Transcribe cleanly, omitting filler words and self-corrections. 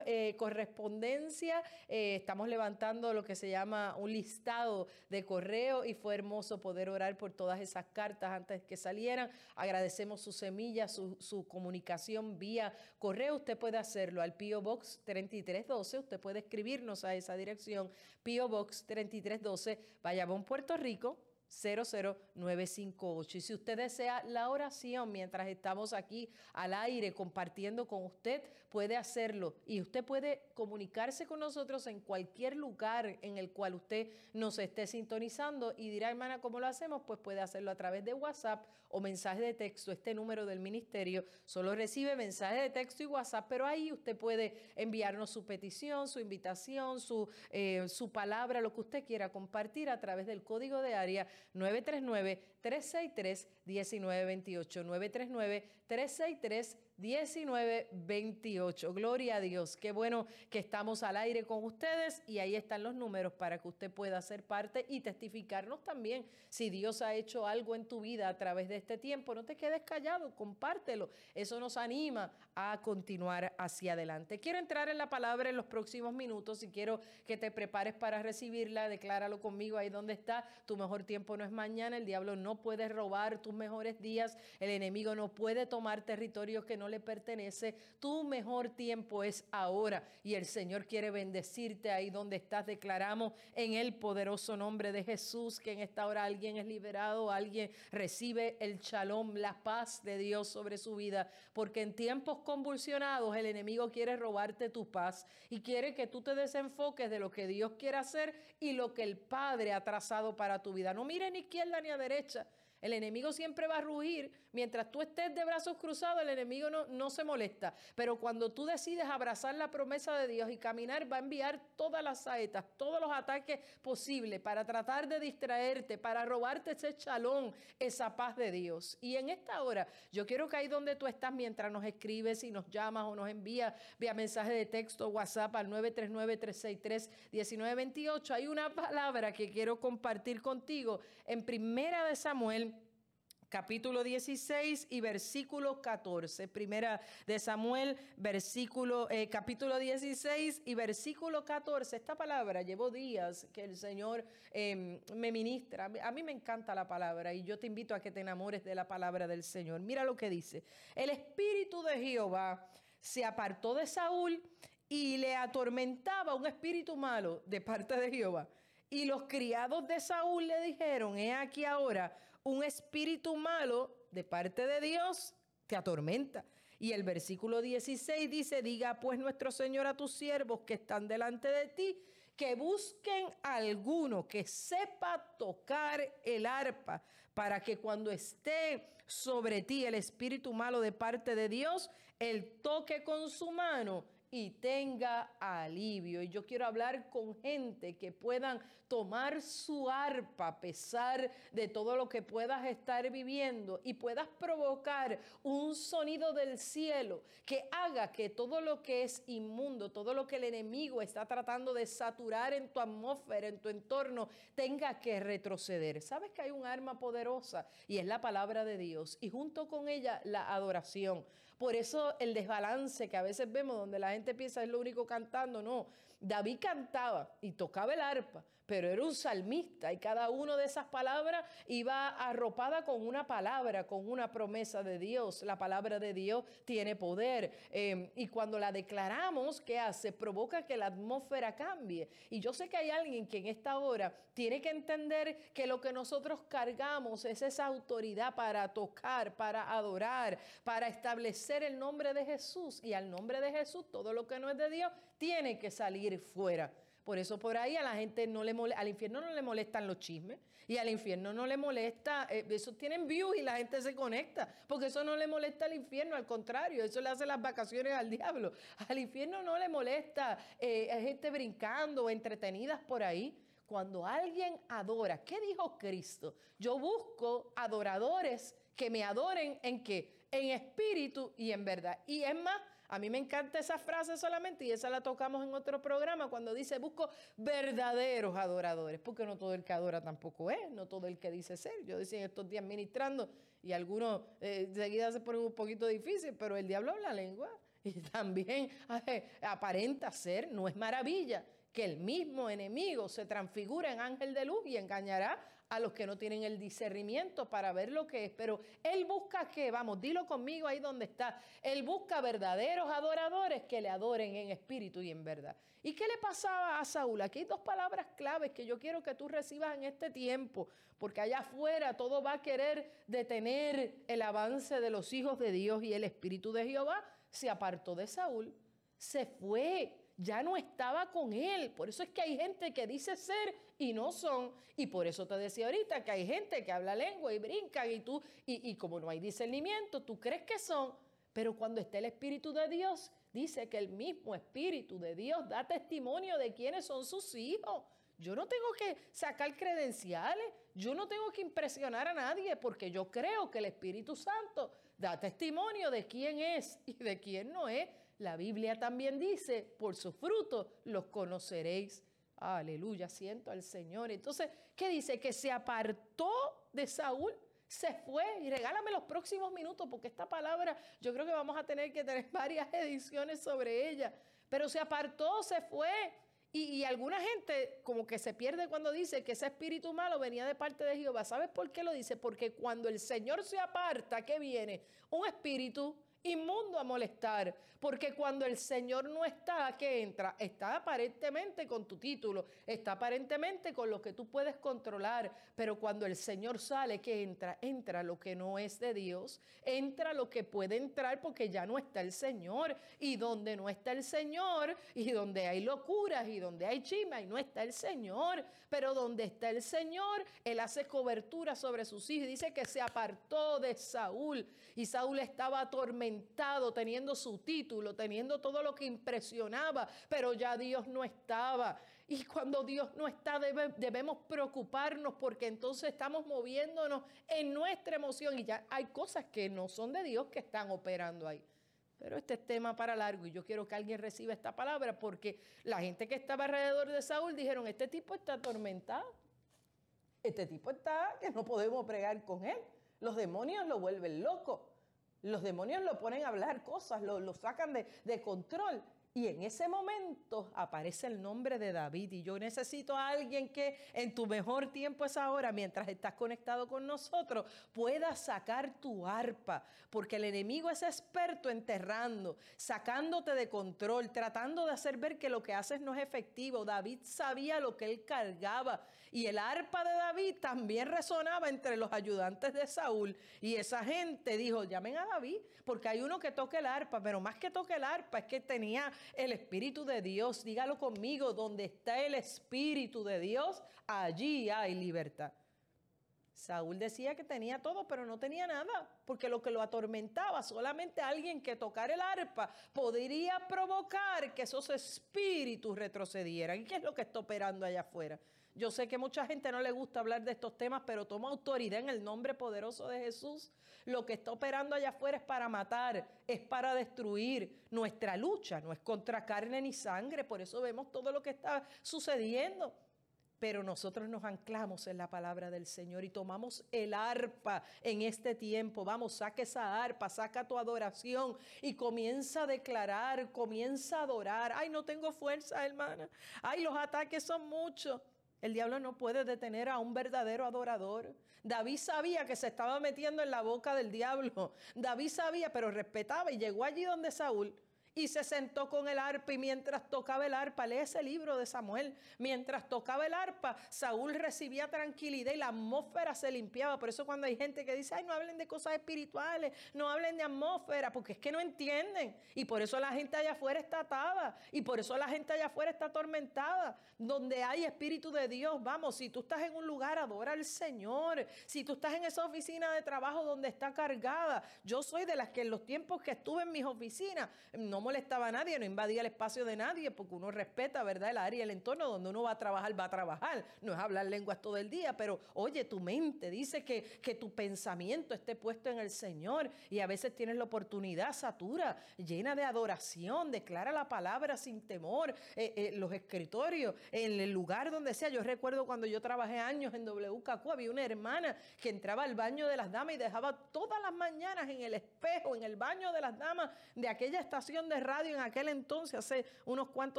correspondencia, estamos levantando lo que se llama un listado de correo y fue hermoso poder orar por todas esas cartas antes que salieran. Agradecemos su semilla, su comunicación vía correo. Usted puede hacerlo al P.O. Box 3312, usted puede escribirnos a esa dirección, P.O. Box 3312, Bayamón, Puerto Rico 00958. Y si usted desea la oración mientras estamos aquí al aire compartiendo con usted, puede hacerlo. Y usted puede comunicarse con nosotros en cualquier lugar en el cual usted nos esté sintonizando y dirá, hermana, ¿cómo lo hacemos? Pues puede hacerlo a través de WhatsApp o mensaje de texto. Este número del ministerio solo recibe mensaje de texto y WhatsApp, pero ahí usted puede enviarnos su petición, su invitación, su palabra, lo que usted quiera compartir a través del código de área 939-363-1928. 939-363-1928. Gloria a Dios. Qué bueno que estamos al aire con ustedes y ahí están los números para que usted pueda ser parte y testificarnos también. Si Dios ha hecho algo en tu vida a través de este tiempo, no te quedes callado, compártelo. Eso nos anima a continuar hacia adelante. Quiero entrar en la palabra en los próximos minutos y quiero que te prepares para recibirla. Decláralo conmigo ahí donde está. Tu mejor tiempo no es mañana. El diablo no puede robar tus mejores días. El enemigo no puede tomar territorio que no le pertenece. Tu mejor tiempo es ahora y el Señor quiere bendecirte ahí donde estás. Declaramos en el poderoso nombre de Jesús que en esta hora alguien es liberado, alguien recibe el shalom, la paz de Dios sobre su vida, porque en tiempos convulsionados el enemigo quiere robarte tu paz y quiere que tú te desenfoques de lo que Dios quiere hacer y lo que el Padre ha trazado para tu vida. No mires ni izquierda ni a derecha. El enemigo siempre va a rugir. Mientras tú estés de brazos cruzados, el enemigo no se molesta. Pero cuando tú decides abrazar la promesa de Dios y caminar, va a enviar todas las saetas, todos los ataques posibles para tratar de distraerte, para robarte ese shalom, esa paz de Dios. Y en esta hora, yo quiero que ahí donde tú estás, mientras nos escribes y nos llamas o nos envías vía mensaje de texto o WhatsApp al 939-363-1928, hay una palabra que quiero compartir contigo en Primera de Samuel, capítulo 16 y versículo 14. Primera de Samuel, capítulo 16 y versículo 14. Esta palabra llevo días que el Señor me ministra. A mí me encanta la palabra y yo te invito a que te enamores de la palabra del Señor. Mira lo que dice. El espíritu de Jehová se apartó de Saúl y le atormentaba un espíritu malo de parte de Jehová. Y los criados de Saúl le dijeron, he aquí ahora, un espíritu malo de parte de Dios te atormenta. Y el versículo 16 dice, diga pues nuestro Señor a tus siervos que están delante de ti, que busquen a alguno que sepa tocar el arpa, para que cuando esté sobre ti el espíritu malo de parte de Dios, él toque con su mano y tenga alivio. Y yo quiero hablar con gente que puedan tomar su arpa a pesar de todo lo que puedas estar viviendo y puedas provocar un sonido del cielo que haga que todo lo que es inmundo, todo lo que el enemigo está tratando de saturar en tu atmósfera, en tu entorno, tenga que retroceder. ¿Sabes que hay un arma poderosa? Y es la palabra de Dios y junto con ella la adoración. Por eso el desbalance que a veces vemos donde la gente piensa es lo único cantando. No, David cantaba y tocaba el arpa, pero era un salmista y cada una de esas palabras iba arropada con una palabra, con una promesa de Dios. La palabra de Dios tiene poder y cuando la declaramos, ¿qué hace? Provoca que la atmósfera cambie. Y yo sé que hay alguien que en esta hora tiene que entender que lo que nosotros cargamos es esa autoridad para tocar, para adorar, para establecer el nombre de Jesús, y al nombre de Jesús todo lo que no es de Dios tiene que salir fuera. Por eso por ahí a la gente al infierno no le molestan los chismes y al infierno no le molesta, eso tienen views y la gente se conecta, porque eso no le molesta al infierno, al contrario, eso le hace las vacaciones al diablo. Al infierno no le molesta gente brincando o entretenidas por ahí. Cuando alguien adora, ¿qué dijo Cristo? Yo busco adoradores que me adoren ¿en qué? En espíritu y en verdad. Y es más, a mí me encanta esa frase solamente y esa la tocamos en otro programa cuando dice busco verdaderos adoradores, porque no todo el que adora tampoco es, no todo el que dice ser. Yo decía en estos días ministrando y algunos enseguida se ponen un poquito difícil, pero el diablo habla lengua. Y también aparenta ser, no es maravilla, que el mismo enemigo se transfigura en ángel de luz y engañará a los que no tienen el discernimiento para ver lo que es. Pero él busca ¿qué? Vamos, dilo conmigo ahí donde está. Él busca verdaderos adoradores que le adoren en espíritu y en verdad. ¿Y qué le pasaba a Saúl? Aquí hay dos palabras claves que yo quiero que tú recibas en este tiempo, porque allá afuera todo va a querer detener el avance de los hijos de Dios, y el espíritu de Jehová se apartó de Saúl, se fue. Ya no estaba con él. Por eso es que hay gente que dice ser y no son. Y por eso te decía ahorita que hay gente que habla lengua y brincan y como no hay discernimiento, tú crees que son. Pero cuando está el Espíritu de Dios, dice que el mismo Espíritu de Dios da testimonio de quiénes son sus hijos. Yo no tengo que sacar credenciales, yo no tengo que impresionar a nadie, porque yo creo que el Espíritu Santo da testimonio de quién es y de quién no es. La Biblia también dice, por sus frutos los conoceréis. Aleluya, siento al Señor. Entonces, ¿qué dice? Que se apartó de Saúl, se fue. Y regálame los próximos minutos, porque esta palabra yo creo que vamos a tener que tener varias ediciones sobre ella. Pero se apartó, se fue. Y alguna gente como que se pierde cuando dice que ese espíritu malo venía de parte de Jehová. ¿Sabes por qué lo dice? Porque cuando el Señor se aparta, ¿qué viene? Un espíritu inmundo a molestar, porque cuando el Señor no está, ¿qué entra? Está aparentemente con tu título, está aparentemente con lo que tú puedes controlar, pero cuando el Señor sale, ¿qué entra? Entra lo que no es de Dios, entra lo que puede entrar porque ya no está el Señor, y donde no está el Señor, y donde hay locuras, y donde hay chisme, y no está el Señor, pero donde está el Señor, Él hace cobertura sobre sus hijos. Dice que se apartó de Saúl, y Saúl estaba atormentado, teniendo su título, teniendo todo lo que impresionaba, pero ya Dios no estaba. Y cuando Dios no está, debemos preocuparnos, porque entonces estamos moviéndonos en nuestra emoción, y ya hay cosas que no son de Dios que están operando ahí. Pero este es tema para largo, y yo quiero que alguien reciba esta palabra, porque la gente que estaba alrededor de Saúl dijeron, este tipo está atormentado, este tipo está que no podemos bregar con él. Los demonios lo vuelven loco, los demonios lo ponen a hablar cosas, lo sacan de control. Y en ese momento aparece el nombre de David, y yo necesito a alguien que en tu mejor tiempo es ahora, mientras estás conectado con nosotros, pueda sacar tu arpa, porque el enemigo es experto enterrando, sacándote de control, tratando de hacer ver que lo que haces no es efectivo. David sabía lo que él cargaba, y el arpa de David también resonaba entre los ayudantes de Saúl, y esa gente dijo, llamen a David, porque hay uno que toque el arpa, pero más que toque el arpa es que tenía el Espíritu de Dios. Dígalo conmigo, donde está el Espíritu de Dios, allí hay libertad. Saúl decía que tenía todo, pero no tenía nada, porque lo que lo atormentaba, solamente alguien que tocara el arpa podría provocar que esos espíritus retrocedieran. ¿Y qué es lo que está operando allá afuera? Yo sé que mucha gente no le gusta hablar de estos temas, pero toma autoridad en el nombre poderoso de Jesús. Lo que está operando allá afuera es para matar, es para destruir. Nuestra lucha no es contra carne ni sangre, por eso vemos todo lo que está sucediendo. Pero nosotros nos anclamos en la palabra del Señor y tomamos el arpa en este tiempo. Vamos, saca esa arpa, saca tu adoración y comienza a declarar, comienza a adorar. Ay, no tengo fuerza, hermana. Ay, los ataques son muchos. El diablo no puede detener a un verdadero adorador. David sabía que se estaba metiendo en la boca del diablo. David sabía, pero respetaba, y llegó allí donde Saúl y se sentó con el arpa, y mientras tocaba el arpa, lee ese libro de Samuel, mientras tocaba el arpa, Saúl recibía tranquilidad y la atmósfera se limpiaba. Por eso cuando hay gente que dice, ay, no hablen de cosas espirituales, no hablen de atmósfera, porque es que no entienden, y por eso la gente allá afuera está atada, y por eso la gente allá afuera está atormentada. Donde hay Espíritu de Dios, vamos, si tú estás en un lugar, adora al Señor. Si tú estás en esa oficina de trabajo donde está cargada, yo soy de las que en los tiempos que estuve en mis oficinas, no molestaba a nadie, no invadía el espacio de nadie, porque uno respeta, ¿verdad?, el área y el entorno donde uno va a trabajar, no es hablar lenguas todo el día, pero oye, tu mente dice que tu pensamiento esté puesto en el Señor, y a veces tienes la oportunidad, satura, llena de adoración, declara la palabra sin temor, los escritorios, en el lugar donde sea. Yo recuerdo cuando yo trabajé años en WKQ, había una hermana que entraba al baño de las damas y dejaba todas las mañanas en el espejo, en el baño de las damas de aquella estación de radio en aquel entonces, hace unos cuantos